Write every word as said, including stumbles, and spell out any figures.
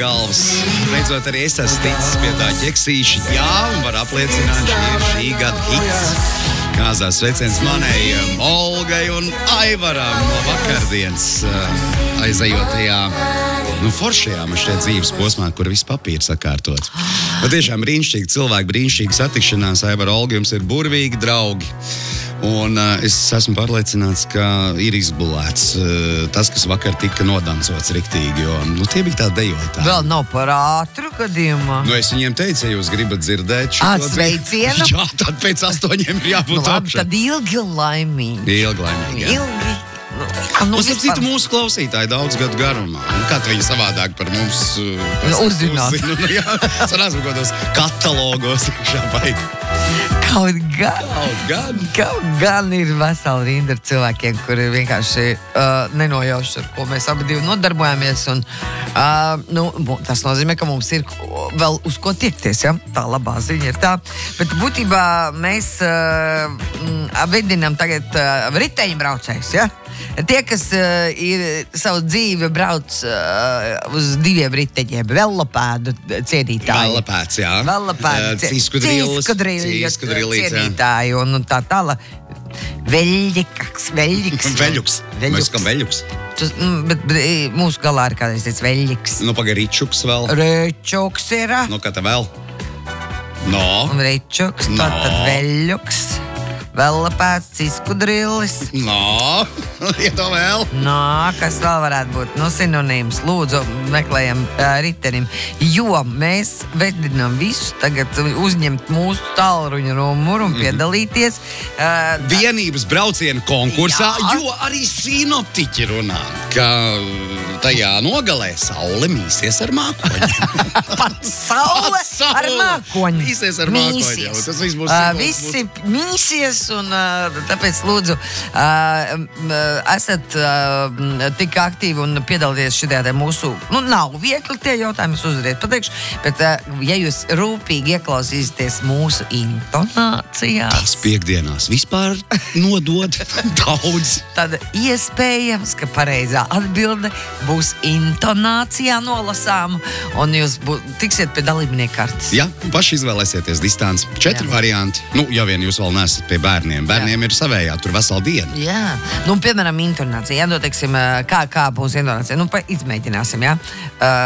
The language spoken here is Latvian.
galvas. Beidzot arī es esmu ticis pie tā ķeksīša. Jā, un var apliecināt, šī ir šī gada hits. Kāzās sveiciens manai Olgai un Aivaram no vakardienas aizējotajā, nu, foršajā man šķiet dzīves posmā, kur viss papīri sakārtot. Bet tiešām brīnišķīgi cilvēki, brīnišķīgi satikšanās. Aivar, Olga, jums ir burvīgi draugi. Un uh, es esmu pārliecināts, ka ir izbulēts uh, tas, kas vakar tika nodancots riktīgi, jo nu, tie bija tā dejotāji. Vēl nav par ātru gadījumā. Nu, es viņiem teicu, ja jūs gribat dzirdēt šo sveicienu. Jā, tad pēc astoņiem ir jābūt nu, labi, apšā. Tad ilgi un laimīgi. Ilgi laimīgi, jā. Ilgi. Nu, nu, un, vispār... citu mūsu klausītāji daudz gadu garumā. Nu, kā viņi savādāk par mums uh, nu, uzzināt. Uzzinu, nu, jā, sanāsim kādos katalogos iekšā baigi. Kaut gan, kaut gan. Kaut gan ir vesela rinda ar cilvēkiem, kuri vienkārši uh, nenojauš, ar ko mēs abi divi nodarbojamies. Un, uh, nu, tas nozīmē, ka mums ir vēl uz ko tiekties. Ja? Tā labā ziņa ir tā. Bet būtībā mēs uh, vedinām tagad uh, riteņbraucējus. Ja? Tie, kas uh, ir savu dzīvi brauc uh, uz diviem riteņiem, velopēdu cienītāji. Velopēds, jā. Velopēdu, ciskudrillis, cienītāji un, un tā tālāk. Veļģiks, veļģiks. Veļģuks. Mēs kā veļģuks. Tas, bet, bet mūsu galā ir kādreiz teica veļģiks. Nu, paga ričuks vēl. Ričuks ir. Nu, kā tā vēl? No. Un ričuks, no. Tad veļģuks. Velopēds, ciskudrillis. No, ja to vēl. No, kas vēl varētu būt? Nu, sinonīms. Lūdzu, meklējam uh, ritenim. Jo mēs vedinām visus tagad uzņemt mūsu tālruņa numuru un piedalīties. Uh, Vienības braucienu konkursā, jā. Jo arī sinoptiķi runā, ka tajā nogalē saule mīsies ar mākoņiem. Pat saule, Pat saule ar mākoņiem. Mīsies ar mākoņiem. Tas viss būs uh, visi mīsies. Un, uh, tāpēc, lūdzu, uh, esat uh, tik aktīvi un piedalieties šitā mūsu, nu, nav viegli tie jautājumi, es uzreiz pateikšu, bet, uh, ja jūs rūpīgi ieklausīsieties mūsu intonācijās, tās piekdienās vispār nodod daudz, tad iespējams, ka pareizā atbilde būs intonācijā nolasāma, un jūs bū, tiksiet pie dalībnieku kartes. Jā, paši izvēlēsieties distanci. Četri Jā. Varianti. Nu, ja vien jūs vēl neesat pie bērniem. Bērniem Jā. Ir savējā, tur vesela diena. Jā, nu, piemēram, intonācija. Jā, nu, teiksim, kā, kā būs intonācija. Nu, pa, izmēģināsim, jā. Uh,